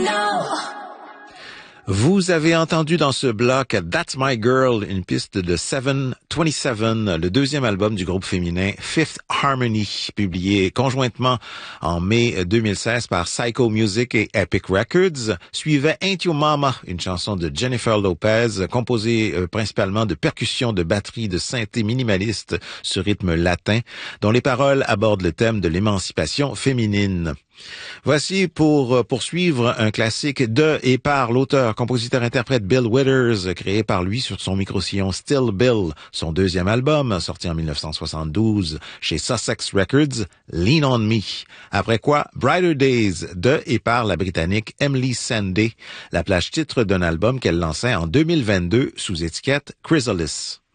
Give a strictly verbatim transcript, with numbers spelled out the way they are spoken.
Vous avez entendu dans ce bloc That's My Girl, une piste de Seven vingt-sept, le deuxième album du groupe féminin Fifth Harmony, publié conjointement en mai deux mille seize par Psycho Music et Epic Records. Suivait Ain't Your Mama, une chanson de Jennifer Lopez, composée euh, principalement de percussions, de batterie, de synthé minimaliste sur rythme latin, dont les paroles abordent le thème de l'émancipation féminine. Voici pour poursuivre un classique de et par l'auteur, compositeur-interprète Bill Withers, créé par lui sur son micro-sillon Still Bill, son deuxième album, sorti en dix-neuf cent soixante-douze chez Sussex Records, Lean on Me. Après quoi, Brighter Days de et par la Britannique Emily Sandé, la plage titre d'un album qu'elle lançait en deux mille vingt-deux sous étiquette Chrysalis.